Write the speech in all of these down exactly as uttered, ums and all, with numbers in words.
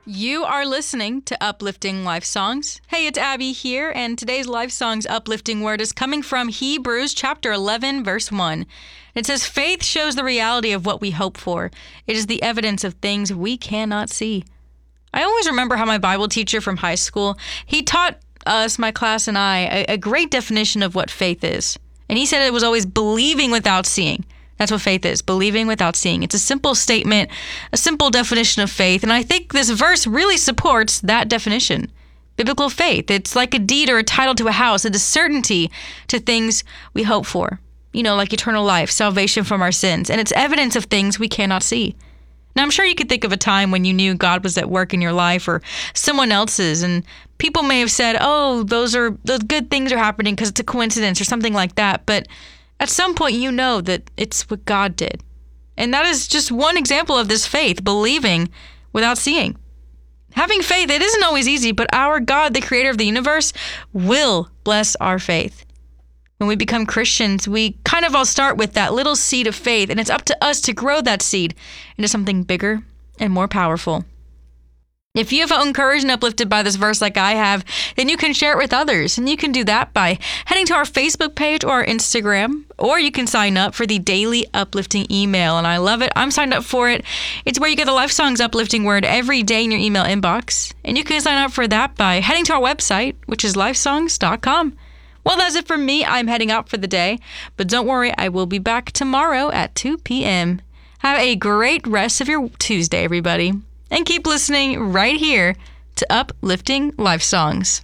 You are listening to Uplifting Life Songs. Hey, it's Abby here, and today's Life Songs uplifting word is coming from Hebrews chapter eleven, verse one. It says, "Faith shows the reality of what we hope for. It is the evidence of things we cannot see." I always remember how my Bible teacher from high school, he taught us, my class and I, a, a great definition of what faith is. And he said it was always believing without seeing. That's what faith is, believing without seeing. It's a simple statement, a simple definition of faith, and I think this verse really supports that definition. Biblical faith, it's like a deed or a title to a house, a certainty to things we hope for. You know, like eternal life, salvation from our sins, and it's evidence of things we cannot see. Now, I'm sure you could think of a time when you knew God was at work in your life or someone else's, and people may have said, oh, those are those good things are happening because it's a coincidence or something like that, but at some point, you know that it's what God did. And that is just one example of this faith, believing without seeing. Having faith, it isn't always easy, but our God, the creator of the universe, will bless our faith. When we become Christians, we kind of all start with that little seed of faith, and it's up to us to grow that seed into something bigger and more powerful. If you have felt encouraged and uplifted by this verse like I have, then you can share it with others. And you can do that by heading to our Facebook page or our Instagram, or you can sign up for the daily uplifting email. And I love it. I'm signed up for it. It's where you get the Life Songs uplifting word every day in your email inbox. And you can sign up for that by heading to our website, which is life songs dot com. Well, that's it for me. I'm heading out for the day. But don't worry, I will be back tomorrow at two p.m. Have a great rest of your Tuesday, everybody. And keep listening right here to Uplifting Life Songs.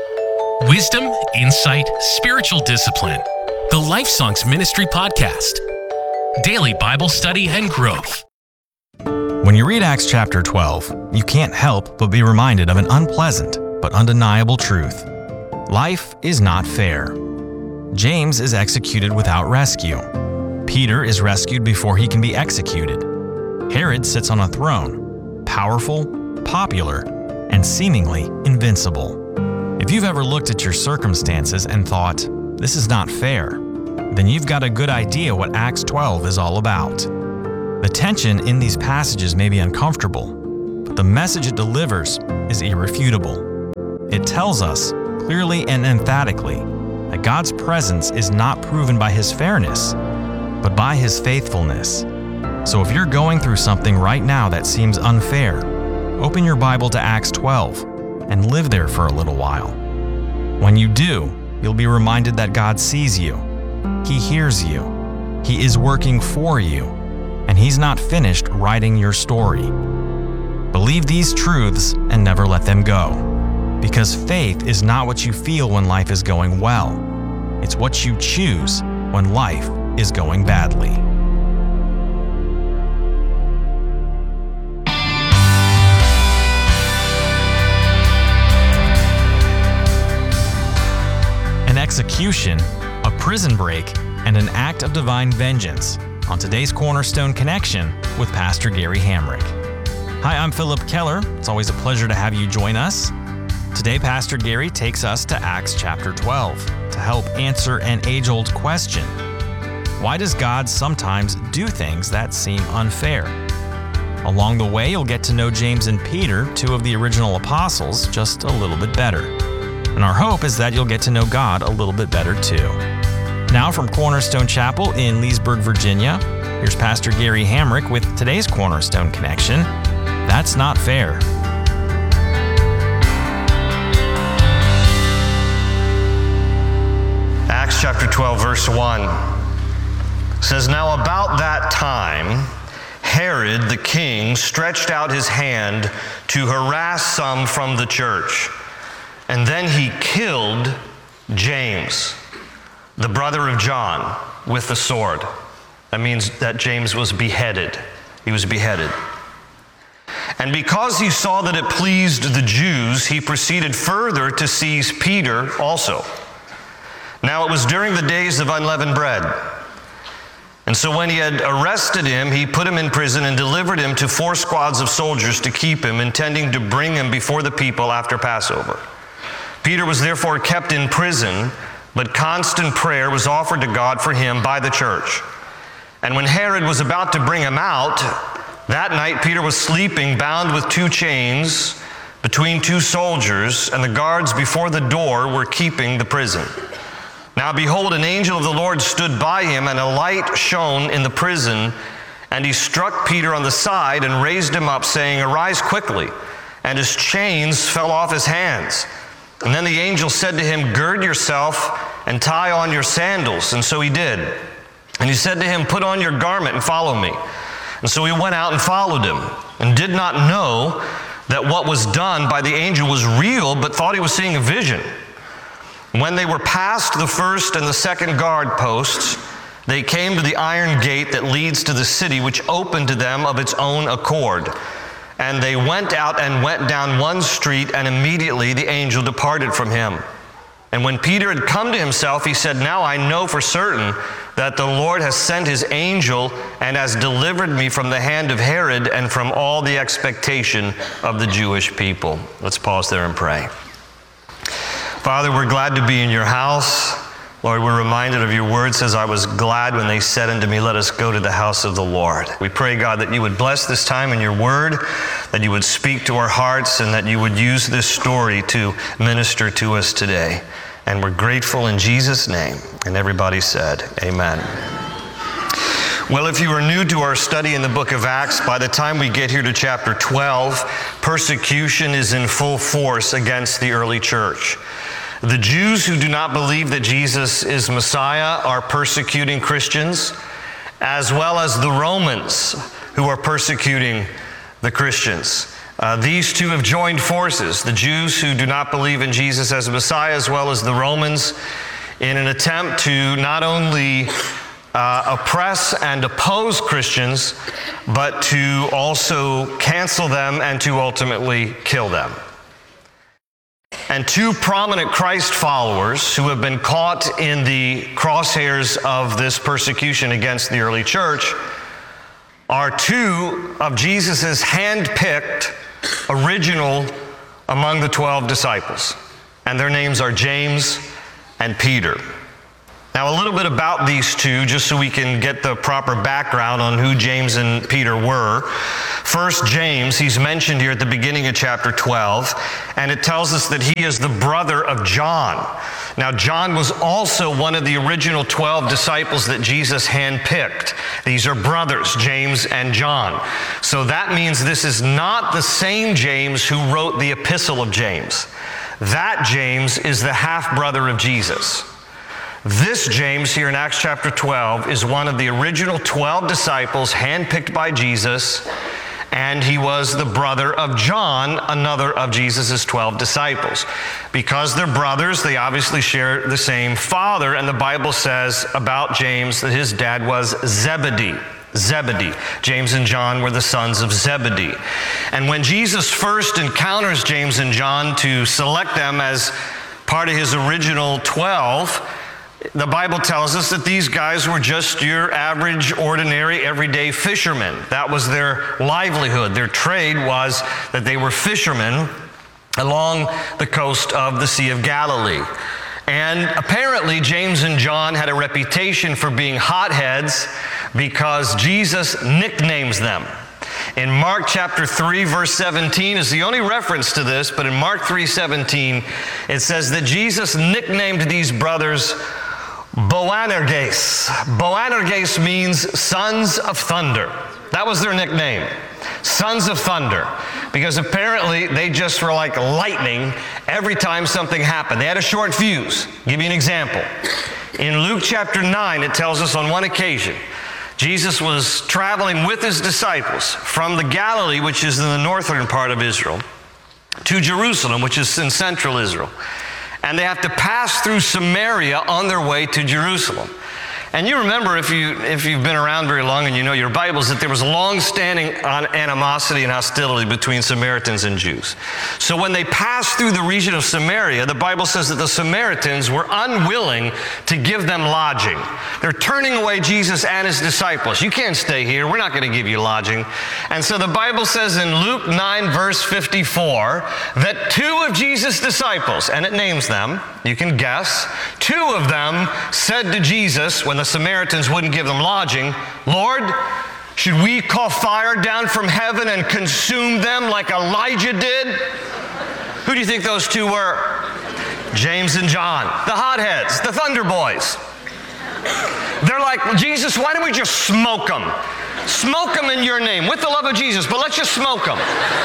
Wisdom, insight, spiritual discipline. The Life Songs Ministry Podcast. Daily Bible study and growth. When you read Acts chapter twelve, you can't help but be reminded of an unpleasant but undeniable truth. Life is not fair. James is executed without rescue. Peter is rescued before he can be executed. Herod sits on a throne, powerful, popular, and seemingly invincible. If you've ever looked at your circumstances and thought, this is not fair, then you've got a good idea what Acts twelve is all about. The tension in these passages may be uncomfortable, but the message it delivers is irrefutable. It tells us, clearly and emphatically, that God's presence is not proven by His fairness, but by His faithfulness. So if you're going through something right now that seems unfair, open your Bible to Acts twelve and live there for a little while. When you do, you'll be reminded that God sees you, He hears you, He is working for you, and He's not finished writing your story. Believe these truths and never let them go, because faith is not what you feel when life is going well. It's what you choose when life is going badly. Execution, a prison break, and an act of divine vengeance on today's Cornerstone Connection with Pastor Gary Hamrick. Hi, I'm Philip Keller. It's always a pleasure to have you join us. Today, Pastor Gary takes us to Acts chapter twelve to help answer an age-old question. Why does God sometimes do things that seem unfair? Along the way, you'll get to know James and Peter, two of the original apostles, just a little bit better. And our hope is that you'll get to know God a little bit better too. Now from Cornerstone Chapel in Leesburg, Virginia, here's Pastor Gary Hamrick with today's Cornerstone Connection. That's not fair. Acts chapter twelve, verse one says, "Now about that time, Herod the king stretched out his hand to harass some from the church. And then he killed James, the brother of John, with the sword." That means that James was beheaded. He was beheaded. "And because he saw that it pleased the Jews, he proceeded further to seize Peter also. Now it was during the days of unleavened bread. And so when he had arrested him, he put him in prison and delivered him to four squads of soldiers to keep him, intending to bring him before the people after Passover. Peter was therefore kept in prison, but constant prayer was offered to God for him by the church. And when Herod was about to bring him out, That night Peter was sleeping, bound with two chains between two soldiers, and the guards before the door were keeping the prison. Now behold, an angel of the Lord stood by him, and a light shone in the prison. And he struck Peter on the side and raised him up, saying, "Arise quickly." And his chains fell off his hands. And then the angel said to him, "Gird yourself and tie on your sandals." And so he did. And he said to him, "Put on your garment and follow me." And so he went out and followed him, and did not know that what was done by the angel was real, but thought he was seeing a vision. When they were past the first and the second guard posts, they came to the iron gate that leads to the city, which opened to them of its own accord. And they went out and went down one street, and immediately the angel departed from him. And when Peter had come to himself, he said, "Now I know for certain that the Lord has sent his angel and has delivered me from the hand of Herod and from all the expectation of the Jewish people." Let's pause there and pray. Father, we're glad to be in your house. Lord, we're reminded of your word says, "I was glad when they said unto me, let us go to the house of the Lord." We pray, God, that you would bless this time in your word, that you would speak to our hearts, and that you would use this story to minister to us today. And we're grateful in Jesus' name. And everybody said, amen. Well, if you are new to our study in the book of Acts, by the time we get here to chapter twelve, persecution is in full force against the early church. The Jews who do not believe that Jesus is Messiah are persecuting Christians, as well as the Romans who are persecuting the Christians. Uh, these two have joined forces, the Jews who do not believe in Jesus as Messiah, as well as the Romans, in an attempt to not only uh, oppress and oppose Christians, but to also cancel them and to ultimately kill them. And two prominent Christ followers who have been caught in the crosshairs of this persecution against the early church are two of Jesus' hand-picked original among the twelve disciples. And their names are James and Peter. Now, a little bit about these two, just so we can get the proper background on who James and Peter were. First, James, he's mentioned here at the beginning of chapter twelve, and it tells us that he is the brother of John. Now, John was also one of the original twelve disciples that Jesus handpicked. These are brothers, James and John. So that means this is not the same James who wrote the Epistle of James. That James is the half-brother of Jesus. This James here in Acts chapter twelve is one of the original twelve disciples handpicked by Jesus, and he was the brother of John, another of Jesus' twelve disciples. Because they're brothers, they obviously share the same father, and the Bible says about James that his dad was Zebedee. Zebedee. James and John were the sons of Zebedee. And when Jesus first encounters James and John to select them as part of his original twelve, the Bible tells us that these guys were just your average, ordinary, everyday fishermen. That was their livelihood. Their trade was that they were fishermen along the coast of the Sea of Galilee. And apparently, James and John had a reputation for being hotheads because Jesus nicknames them. In Mark chapter three, verse seventeen is the only reference to this, but in Mark three seventeen, it says that Jesus nicknamed these brothers Boanerges. Boanerges means sons of thunder. That was their nickname, sons of thunder, because apparently they just were like lightning every time something happened. They had a short fuse. I'll give you an example. In Luke chapter nine, it tells us on one occasion, Jesus was traveling with his disciples from the Galilee, which is in the northern part of Israel, to Jerusalem, which is in central Israel. And they have to pass through Samaria on their way to Jerusalem. And you remember, if, you, if you've been around very long and you know your Bibles, that there was long-standing animosity and hostility between Samaritans and Jews. So when they passed through the region of Samaria, the Bible says that the Samaritans were unwilling to give them lodging. They're turning away Jesus and his disciples. You can't stay here. We're not going to give you lodging. And so the Bible says in Luke nine, verse fifty-four, that two of Jesus' disciples, and it names them, you can guess, two of them said to Jesus, when the Samaritans wouldn't give them lodging, "Lord, Should we call fire down from heaven and consume them like Elijah did? Who do you think those two were? James and John, the hotheads, the thunder boys. They're like, Jesus, why don't we just smoke them? Smoke them in your name, with the love of Jesus, but let's just smoke them.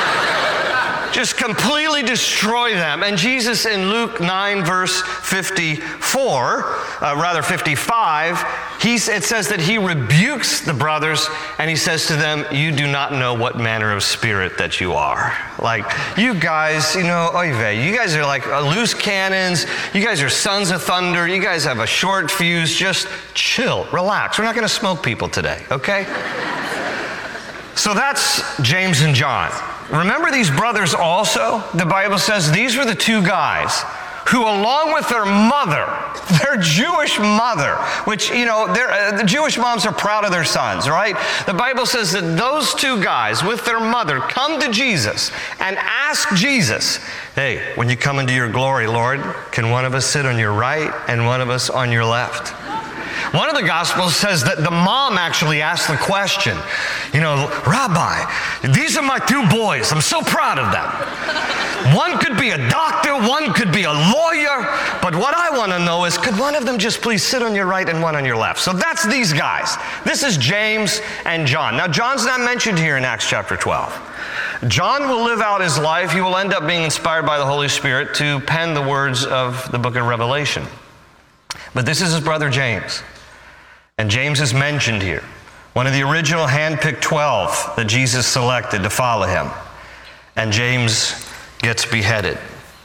Just completely destroy them. And Jesus in Luke nine, verse fifty-four, uh, rather fifty-five, he's, it says that he rebukes the brothers and he says to them, you do not know what manner of spirit that you are. Like, you guys, you know, oy vey, you guys are like uh, loose cannons. You guys are sons of thunder. You guys have a short fuse. Just chill, relax. We're not going to smoke people today, okay? So that's James and John. Remember these brothers also? The Bible says these were the two guys who, along with their mother, their Jewish mother, which, you know, uh, the Jewish moms are proud of their sons, right? The Bible says that those two guys with their mother come to Jesus and ask Jesus, hey, when you come into your glory, Lord, can one of us sit on your right and one of us on your left? One of the Gospels says that the mom actually asked the question, you know, Rabbi, these are my two boys. I'm so proud of them. One could be a doctor, one could be a lawyer, but what I want to know is, could one of them just please sit on your right and one on your left? So that's these guys. This is James and John. Now, John's not mentioned here in Acts chapter twelve. John will live out his life. He will end up being inspired by the Holy Spirit to pen the words of the book of Revelation. But this is his brother James. And James is mentioned here, one of the original handpicked twelve that Jesus selected to follow him. And James gets beheaded.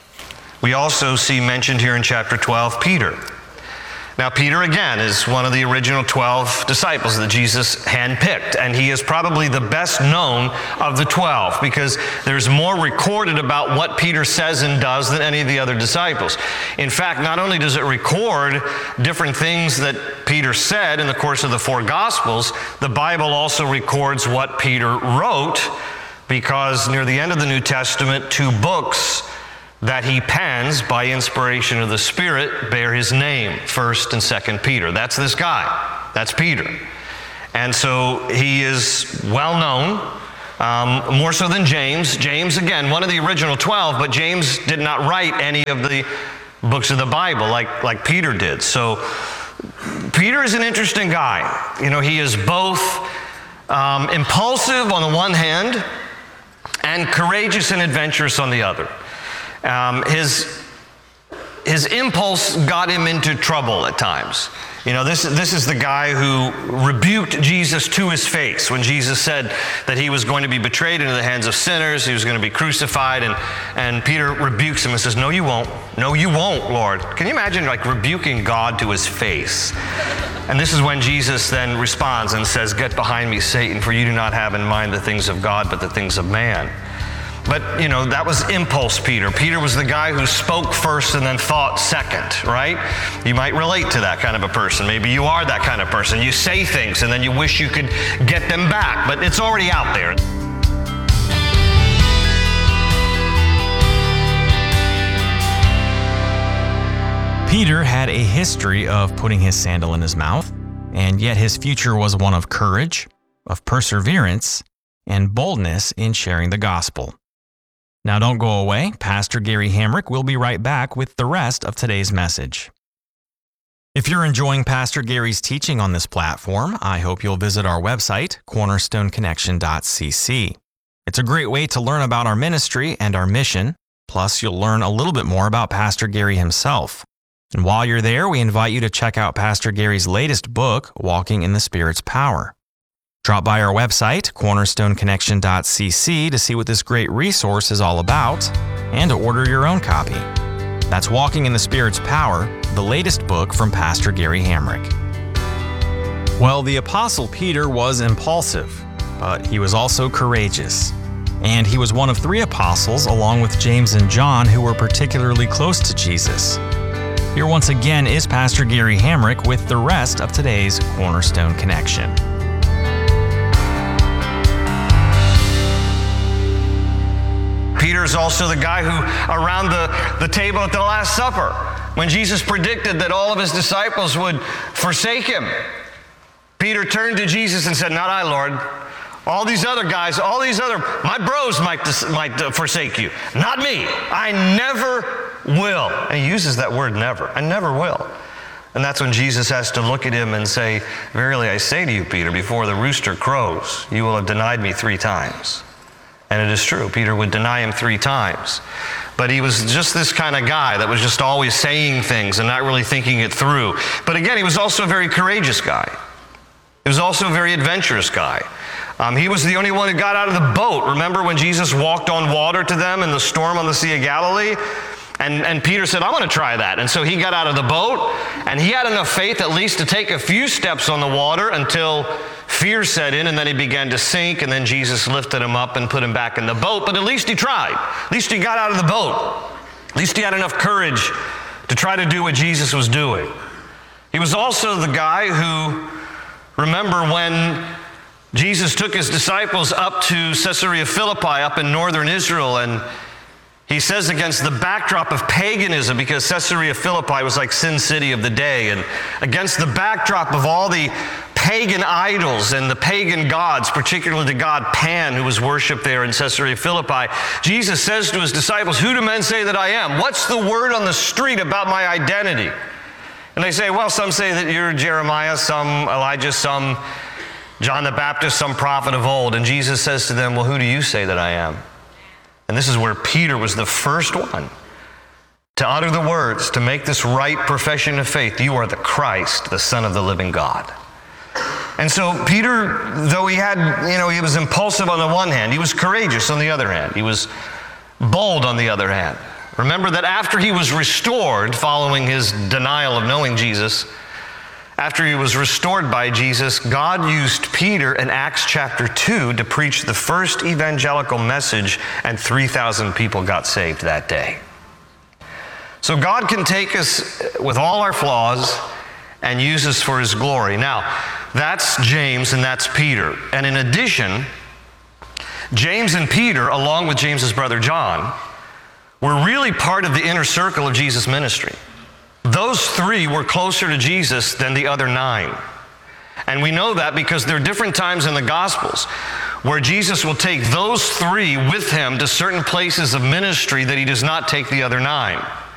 We also see mentioned here in chapter twelve, Peter. Now, Peter, again, is one of the original twelve disciples that Jesus handpicked, and he is probably the best known of the twelve because there's more recorded about what Peter says and does than any of the other disciples. In fact, not only does it record different things that Peter said in the course of the four Gospels, the Bible also records what Peter wrote, because near the end of the New Testament, two books that he pens by inspiration of the Spirit bear his name, First and Second Peter. That's this guy. That's Peter. And so he is well known, um, more so than James. James, again, one of the original twelve, but James did not write any of the books of the Bible like, like Peter did. So Peter is an interesting guy. You know, he is both um, impulsive on the one hand and courageous and adventurous on the other. Um, his, his impulse got him into trouble at times. You know, this, this is the guy who rebuked Jesus to his face when Jesus said that he was going to be betrayed into the hands of sinners, he was going to be crucified, and, and Peter rebukes him and says, no, you won't. No, you won't, Lord. Can you imagine, like, rebuking God to his face? And this is when Jesus then responds and says, get behind me, Satan, for you do not have in mind the things of God, but the things of man. But, you know, that was impulse Peter. Peter was the guy who spoke first and then thought second, right? You might relate to that kind of a person. Maybe you are that kind of person. You say things and then you wish you could get them back, but it's already out there. Peter had a history of putting his sandal in his mouth, and yet his future was one of courage, of perseverance, and boldness in sharing the gospel. Now don't go away. Pastor Gary Hamrick will be right back with the rest of today's message. If you're enjoying Pastor Gary's teaching on this platform, I hope you'll visit our website, cornerstone connection dot c c. It's a great way to learn about our ministry and our mission, plus you'll learn a little bit more about Pastor Gary himself. And while you're there, we invite you to check out Pastor Gary's latest book, Walking in the Spirit's Power. Drop by our website, cornerstone connection dot c c, to see what this great resource is all about and to order your own copy. That's Walking in the Spirit's Power, the latest book from Pastor Gary Hamrick. Well, the Apostle Peter was impulsive, but he was also courageous. And he was one of three apostles, along with James and John, who were particularly close to Jesus. Here once again is Pastor Gary Hamrick with the rest of today's Cornerstone Connection. Peter's also the guy who, around the, the table at the Last Supper, when Jesus predicted that all of his disciples would forsake him, Peter turned to Jesus and said, not I, Lord. All these other guys, all these other, my bros might, might uh, forsake you. Not me. I never will. And he uses that word never. I never will. And that's when Jesus has to look at him and say, verily I say to you, Peter, before the rooster crows, you will have denied me three times. And it is true. Peter would deny him three times. But he was just this kind of guy that was just always saying things and not really thinking it through. But again, he was also a very courageous guy. He was also a very adventurous guy. Um, he was the only one who got out of the boat. Remember when Jesus walked on water to them in the storm on the Sea of Galilee? And, and Peter said, I'm going to try that. And so he got out of the boat, and he had enough faith at least to take a few steps on the water until fear set in, and then he began to sink, and then Jesus lifted him up and put him back in the boat. But at least he tried. At least he got out of the boat. At least he had enough courage to try to do what Jesus was doing. He was also the guy who, remember when Jesus took his disciples up to Caesarea Philippi up in northern Israel, and he says against the backdrop of paganism, because Caesarea Philippi was like Sin City of the day, and against the backdrop of all the pagan idols and the pagan gods, particularly the god Pan, who was worshipped there in Caesarea Philippi, Jesus says to his disciples, who do men say that I am? What's the word on the street about my identity? And they say, well, some say that you're Jeremiah, some Elijah, some John the Baptist, some prophet of old. And Jesus says to them, well, who do you say that I am? And this is where Peter was the first one to utter the words, to make this right profession of faith. You are the Christ, the Son of the living God. And so Peter, though he had, you know, he was impulsive on the one hand, he was courageous on the other hand. He was bold on the other hand. Remember that after he was restored, following his denial of knowing Jesus, after he was restored by Jesus, God used Peter in Acts chapter two to preach the first evangelical message, and three thousand people got saved that day. So God can take us with all our flaws and use us for his glory. Now, that's James and that's Peter. And in addition, James and Peter, along with James's brother John, were really part of the inner circle of Jesus' ministry. Those three were closer to Jesus than the other nine. And we know that because there are different times in the Gospels where Jesus will take those three with him to certain places of ministry that he does not take the other nine.